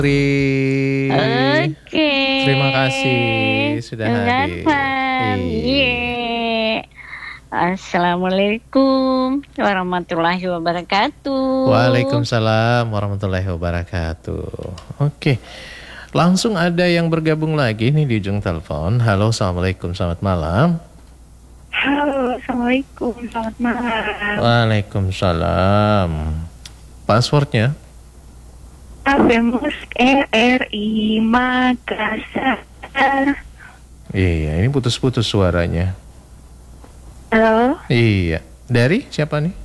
Oke. Terima kasih sudah hadir. Assalamualaikum warahmatullahi wabarakatuh. Waalaikumsalam warahmatullahi wabarakatuh. Oke. Langsung ada yang bergabung lagi nih di ujung telepon. Halo, assalamualaikum, selamat malam. Halo, assalamualaikum, selamat malam. Waalaikumsalam. Passwordnya? Abemus RRI Makassar. Iya, ini putus-putus suaranya. Halo, Iya. Dari siapa nih?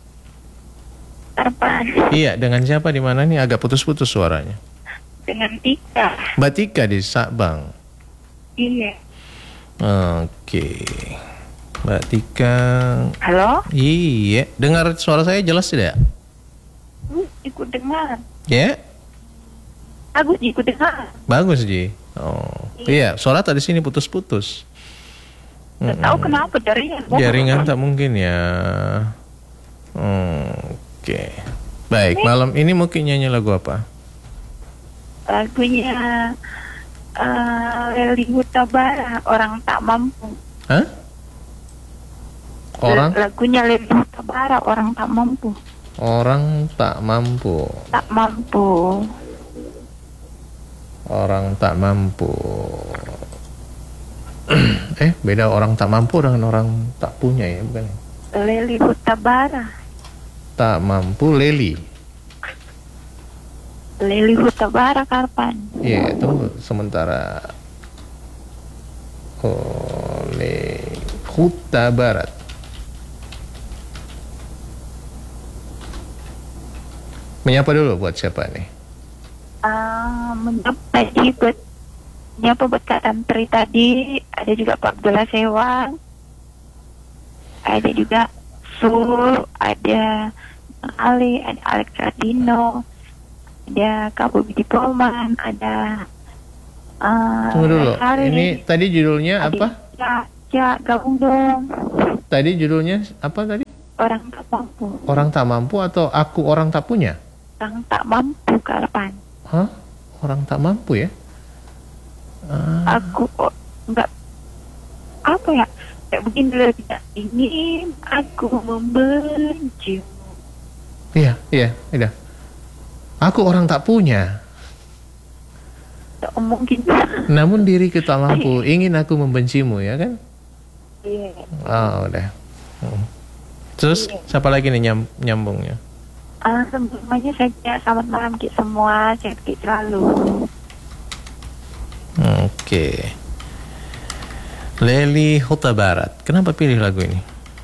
apa? Iya, dengan siapa di mana nih? Agak putus-putus suaranya. Dengan Tika. Mbak Tika di Sabang. Iya. Oke. Mbak Tika. Halo? Iya, dengar suara saya jelas tidak? Ikut dengar. Ya? Bagus, ikut dengar. Bagus, Ji. Oh. Iya, suara tadi sini putus-putus. Nggak tahu kenapa jaringan. Jaringan tak mungkin ya. Oke. Baik, malam ini mungkin nyanyi lagu apa? Lagunya Leli Hutabara, Orang Tak Mampu. Hah? Orang? Lagunya Leli Hutabara, Orang Tak Mampu. Orang tak mampu. Tak mampu. Orang tak mampu. Beda orang tak mampu dengan orang tak punya ya, bukan? Leli Hutabara. Tak mampu Leli. Leli Hutabara kapan? Iya, tunggu sementara. Oleh Huta Barat. Menyapa dulu buat siapa nih? Menyapa buat Kak Tantri tadi. Ada juga Pak Abdullah Sewang. Ada juga Sul. Ada Ali. Ada Alex Radino. Ada Kak Bobi Diploman. Ada Tunggu dulu. Ali. Ini tadi judulnya apa? Ya, gabung dong. Tadi judulnya apa tadi? Orang tak mampu. Orang tak mampu atau aku orang tak punya? Orang tak mampu kapan? Hah? Orang tak mampu ya? Aku enggak apa ya? Kayak begini lagi. Ingin aku membencimu. Iya, udah. Aku orang tak punya. Tak mungkin. Namun diriku tak mampu. Ingin aku membencimu ya kan? Iya. Oh, udah. Terus siapa lagi nih nyambungnya? Sebelumnya saja selamat malam kita semua, sehat selalu. Oke. Leli Huta Barat. Kenapa pilih lagu ini?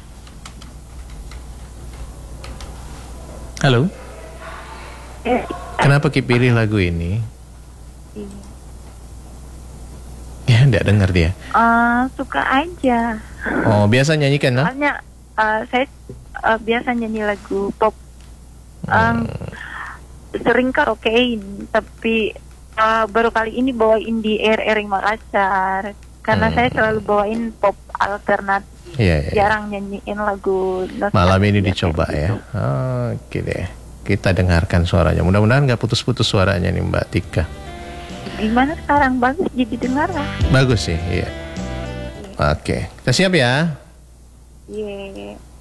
Halo? Kenapa pilih lagu ini? Ya, enggak dengar dia. Suka aja. Oh, biasa nyanyikan, no? Soalnya saya biasa nyanyi lagu pop. Sering karaokein, tapi baru kali ini bawain di RRI Makassar. Karena saya selalu bawain pop alternatif. Iya. Jarang nyanyiin lagu nostalgia. Malam ini dicoba ya. Oke deh. Kita dengarkan suaranya. Mudah-mudahan nggak putus-putus suaranya nih Mbak Tika. Gimana sekarang? Bagus jadi dengar lah. Bagus sih, iya. Oke. Kita siap ya? Iya.